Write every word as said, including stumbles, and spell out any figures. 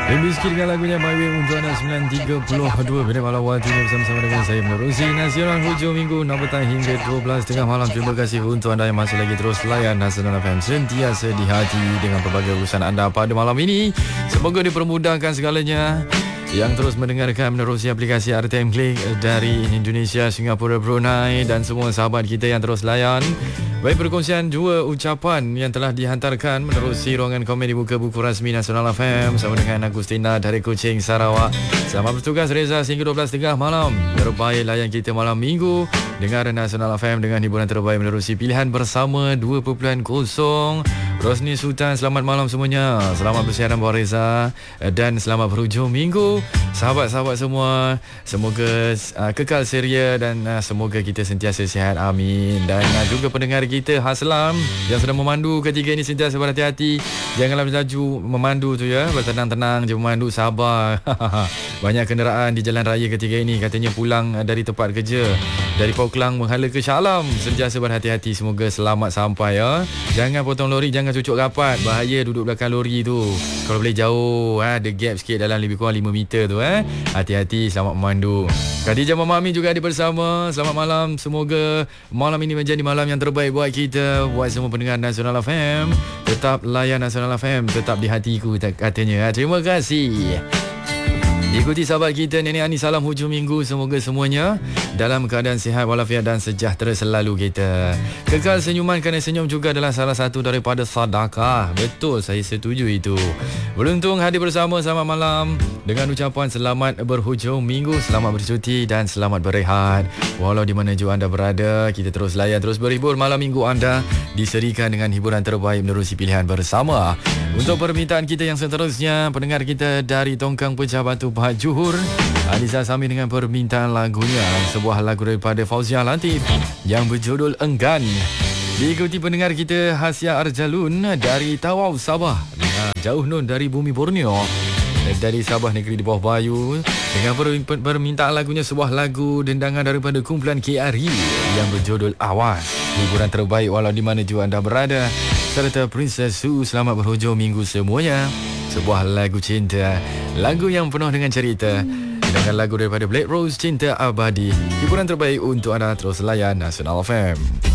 Limbiskit dengan lagunya My Way untuk anda sembilan tiga puluh dua Bila malam waktunya bersama-sama dengan saya menerusi Nasional hujung minggu enam petang hingga dua belas tengah malam. Terima kasih untuk anda yang masih lagi terus layan Nasional F M sentiasa di hati dengan pelbagai urusan anda pada malam ini. Semoga dipermudahkan segalanya. Yang terus mendengarkan menerusi aplikasi R T M Klik dari Indonesia, Singapura, Brunei dan semua sahabat kita yang terus layan. Baik, perkongsian dua ucapan yang telah dihantarkan menerusi ruangan komen di muka buku rasmi Nasional F M bersama dengan Agustina dari Kuching, Sarawak. Selamat bertugas Reza sehingga dua belas tiga puluh malam. Terbaik layan kita malam minggu. Dengar Nasional F M dengan hiburan terbaik menerusi pilihan bersama dua titik kosong. Rosni Sultan, selamat malam semuanya. Selamat bersiaran Puan Reza dan selamat berhujung minggu. Sahabat-sahabat semua, semoga uh, kekal ceria dan uh, semoga kita sentiasa sihat, amin. Dan uh, juga pendengar kita Haslam yang sedang memandu ketika ini sentiasa berhati-hati. Janganlah melaju memandu tu ya, bertenang-tenang je memandu, sabar. Banyak kenderaan di jalan raya ketika ini, katanya pulang uh, dari tempat kerja dari Pau Klang menghala ke Shah Alam. Sentiasa berhati-hati, semoga selamat sampai ya. Jangan potong lori, jangan cucuk rapat, bahaya duduk belakang lori tu. Kalau boleh jauh, ha, ada gap sikit dalam lebih kurang lima meter tu eh. Hati-hati, selamat memandu. Khadijah Mama Amin juga ada bersama. Selamat malam, semoga malam ini menjadi malam yang terbaik buat kita, buat semua pendengar Nasional F M. Tetap layan Nasional F M, tetap di hatiku katanya. Terima kasih. Ikuti sahabat kita Nenek Ani, salam hujung minggu. Semoga semuanya dalam keadaan sihat walafiat dan sejahtera selalu kita. Kekal senyuman, kerana senyum juga adalah salah satu daripada sedekah. Betul, saya setuju itu. Beruntung hadir bersama, selamat malam dengan ucapan selamat berhujung minggu, selamat bercuti dan selamat berehat. Walau di mana jua anda berada, kita terus layan, terus berhibur. Malam minggu anda diserikan dengan hiburan terbaik menerusi pilihan bersama. Untuk permintaan kita yang seterusnya, pendengar kita dari Tongkang Pecah Batu Pak Juhur, Aliza Sami dengan permintaan lagunya, sebuah lagu daripada Fauzia Latif yang berjudul Enggan. Diikuti pendengar kita Hasya Arjalun dari Tawau, Sabah. Nah, jauh nun dari bumi Borneo, dari Sabah negeri di bawah bayu, dengan permintaan lagunya sebuah lagu dendangan daripada kumpulan K R I yang berjudul Awas. Hiburan terbaik walau di mana jua anda berada, serta Princess Su, selamat berhujung minggu semuanya. Sebuah lagu cinta, lagu yang penuh dengan cerita, dengan lagu daripada Black Rose, Cinta Abadi. Hiburan terbaik untuk anda, terus layan Nasional F M.